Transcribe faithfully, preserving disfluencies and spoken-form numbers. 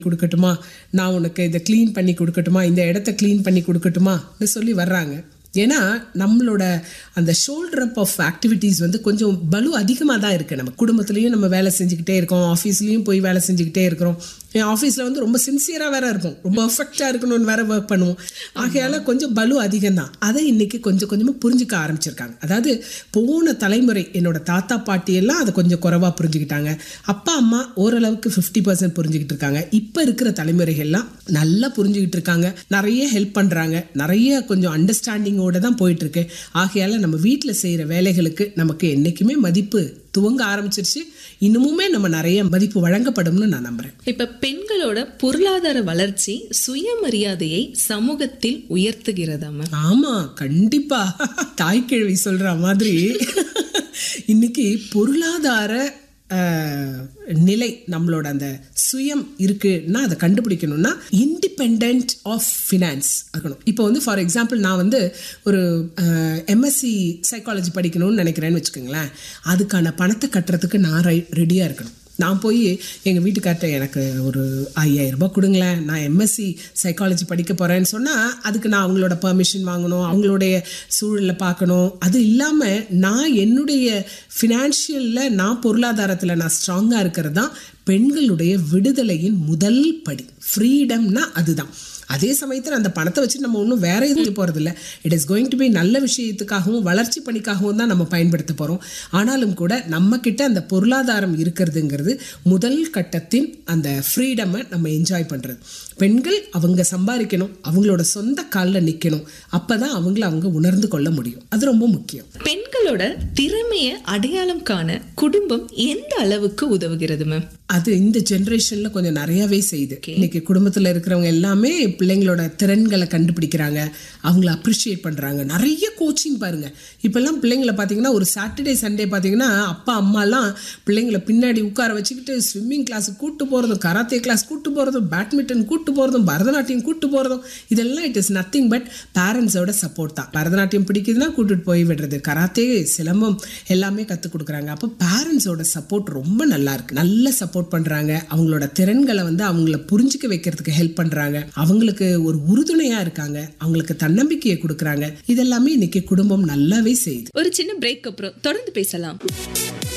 கொடுக்கட்டுமா, நான் உனக்கு இதை க்ளீன் பண்ணி கொடுக்கட்டுமா, இந்த இடத்த க்ளீன் பண்ணி கொடுக்கட்டுமான்னு சொல்லி வர்றாங்க. ஏன்னா நம்மளோட அந்த ஷோல்டர் அப் ஆஃப் ஆக்டிவிட்டீஸ் வந்து கொஞ்சம் பலு அதிகமாக தான் இருக்குது. நம்ம குடும்பத்துலேயும் நம்ம வேலை செஞ்சுக்கிட்டே இருக்கோம், ஆஃபீஸ்லேயும் போய் வேலை செஞ்சுக்கிட்டே இருக்கிறோம். என் ஆஃபீஸில் வந்து ரொம்ப சின்சியராக வேற இருக்கும், ரொம்ப பர்ஃபெக்டாக இருக்கணும்னு வேற ஒர்க் பண்ணுவோம். ஆகையால் கொஞ்சம் பலு அதிகம்தான். அதை இன்றைக்கி கொஞ்சம் கொஞ்சமாக புரிஞ்சுக்க ஆரம்பிச்சிருக்காங்க. அதாவது போன தலைமுறை என்னோட தாத்தா பாட்டியெல்லாம் அதை கொஞ்சம் குறைவாக புரிஞ்சுக்கிட்டாங்க. அப்பா அம்மா ஓரளவுக்கு ஃபிஃப்டி பர்சன்ட் புரிஞ்சுக்கிட்டு இருக்காங்க. இப்போ இருக்கிற தலைமுறைகள்லாம் நல்லா புரிஞ்சுக்கிட்டு இருக்காங்க, நிறைய ஹெல்ப் பண்ணுறாங்க, நிறைய கொஞ்சம் அண்டர்ஸ்டாண்டிங் தான் போயிட்டு இருக்கு. ஆகையால நம்ம வீட்டில் செய்யற வேலைகளுக்கு நமக்கு என்னைக்குமே மதிப்பு துவங்க ஆரம்பிச்சிருச்சு. இன்னுமுமே நம்ம நிறைய மதிப்பு வழங்கப்படும்னு நான் நம்புறேன். இப்ப பெண்களோட பொருளாதார வளர்ச்சி சுயமரியாதையை சமூகத்தில் உயர்த்துகிறதாம? ஆமா, கண்டிப்பா. தாய்க்கிழவி சொல்ற மாதிரி இன்னைக்கு பொருளாதார நிலை நம்மளோட அந்த சுயம் இருக்குன்னா அதை கண்டுபிடிக்கணும்னா இண்டிபெண்ட் ஆஃப் ஃபினான்ஸ் இருக்கணும். இப்போ வந்து ஃபார் எக்ஸாம்பிள் நான் வந்து ஒரு எம்எஸ்சி சைக்காலஜி படிக்கணும்னு நினைக்கிறேன்னு வச்சுக்கோங்களேன். அதுக்கான பணத்தை கட்டுறதுக்கு நான் ரெடியாக இருக்கணும். நான் போய் எங்கள் வீட்டுக்கார்ட்ட எனக்கு ஒரு ஐயாயிரம் ரூபாய் கொடுங்களேன், நான் எம்எஸ்சி சைக்காலஜி படிக்க போகிறேன்னு சொன்னால் அதுக்கு நான் அவங்களோட பெர்மிஷன் வாங்கணும், அவங்களுடைய சூழலை பார்க்கணும். அது இல்லாமல் நான் என்னுடைய ஃபினான்ஷியலில் நான் பொருளாதாரத்தில் நான் ஸ்ட்ராங்காக இருக்கிறது தான் பெண்களுடைய விடுதலையின் முதல் படி. ஃப்ரீடம்னா அதுதான். அதே சமயத்தில் அந்த பணத்தை வச்சு நம்ம ஒன்றும் வேற எதுவும் போகிறதில்ல. It is going to be நல்ல விஷயத்துக்காகவும் வளர்ச்சி பணிக்காகவும் தான் நம்ம பயன்படுத்த போகிறோம். ஆனாலும் கூட நம்ம கிட்ட அந்த பொருளாதாரம் இருக்கிறதுங்கிறது முதல் கட்டத்தின் அந்த ஃப்ரீடமை நம்ம என்ஜாய் பண்ணுறது. பெண்கள் அவங்க சம்பாதிக்கணும், அவங்களோட சொந்த காலில் நிற்கணும். அப்போ தான் அவங்கள அவங்க உணர்ந்து கொள்ள முடியும். அது ரொம்ப முக்கியம். பெண்களோட திறமையை அடையாளம் காண குடும்பம் எந்த அளவுக்கு உதவுகிறது மேம்? அது இந்த ஜென்ரேஷனில் கொஞ்சம் நிறையாவே செய்யுது. இன்னைக்கு குடும்பத்தில் இருக்கிறவங்க எல்லாமே பிள்ளைங்களோட திறன்களை கண்டுபிடிக்கிறாங்க, அவங்கள அப்ரிஷியேட் பண்ணுறாங்க. நிறைய கோச்சிங் பாருங்க. இப்போல்லாம் பிள்ளைங்களை பார்த்தீங்கன்னா ஒரு சாட்டர்டே சண்டே பார்த்தீங்கன்னா அப்பா அம்மாலாம் பிள்ளைங்களை பின்னாடி உட்கார வச்சுக்கிட்டு ஸ்விம்மிங் கிளாஸுக்கு கூப்பிட்டு போகிறதும், கராத்தே கிளாஸ் கூப்பிட்டு போகிறதும், பேட்மிண்டன் கூப்பிட்டு போகிறதும், பரதநாட்டியம் கூப்பிட்டு போகிறதும், இதெல்லாம் இட் இஸ் நத்திங் பட் பேரண்ட்ஸோட சப்போர்ட் தான். பரதநாட்டியம் பிடிக்குதுன்னா கூட்டிட்டு போய் விடுறது, கராத்தே சிலம்பம் எல்லாமே கற்றுக் கொடுக்குறாங்க. அப்போ பேரண்ட்ஸோட சப்போர்ட் ரொம்ப நல்லா இருக்கு. நல்ல சப்போர்ட் பண்றாங்க. அவங்களோட திறன்களை வந்து அவங்கள புரிஞ்சுக்க வைக்கிறதுக்கு ஹெல்ப் பண்றாங்க. அவங்களுக்கு ஒரு உறுதுணையா இருக்காங்க, அவங்களுக்கு தன்னம்பிக்கையை கொடுக்கறாங்க. இதெல்லாமே இன்னைக்கு குடும்பம் நல்லாவே செய்யுது. ஒரு சின்ன பிரேக் அப்புறம் தொடர்ந்து பேசலாம்.